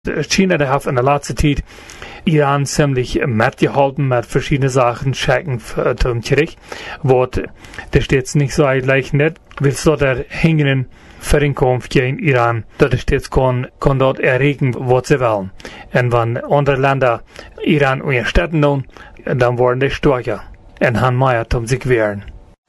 China hat in der letzten Zeit Iran ziemlich mitgehalten mit verschiedenen Sachen, Schecken zum Krieg, wo das steht nicht so eigentlich nicht, will so der hängenden Vereinkunft gegen Iran, dass es jetzt kann dort erregen, was sie wollen. Und wenn andere Länder Iran unterstützen nun, dann werden die stärker und haben mehr, um sich wehren.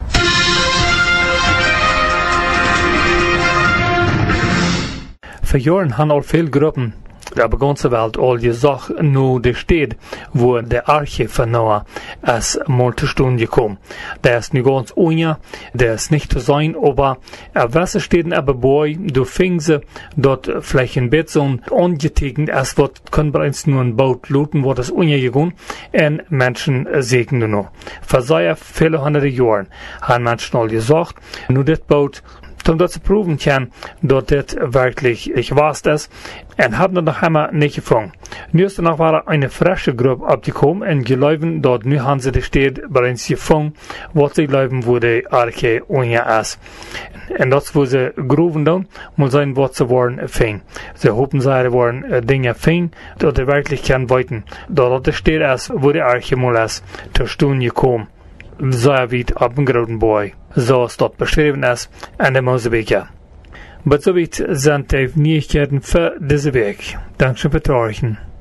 Für Jahren haben auch viele Gruppen der ganzen Welt all gesagt, nur die Stadt, wo der Arche von Noah als Multistunde gekommen. Der ist nicht ganz ohne, der ist nicht zu sein, aber was steht aber bei, du fängst dort vielleicht ein bisschen ungetegnet, als wird, können bereits nur ein Boot looten, wo das untergegangen, und Menschen segnen nur. Vor sehr viele hunderte Jahren haben Menschen all gesagt, nur das Boot, um das zu proben kann, dass das wirklich was ist, und haben das noch einmal nicht gefangen. Nu ist noch war eine frische Gruppe abgekommen und geläufen, dort nu haben sie die Stadt bereits gefangen, was sie glauben, wo die Arche unja ist. Und das, wo sie gruben dann, muss sein, was sie wollen, fing. Sie hoffen, sie wollen Dinge fing, dass sie wirklich kann weiten, dort die Stadt ist, wo die Arche mal ist, zur Stunde gekommen. So wie ab dem großen Boy, so es dort beschrieben ist, an der Mosebeke. Aber so weit sind die Neuigkeiten für diese Weg. Dankeschön für Trauchen.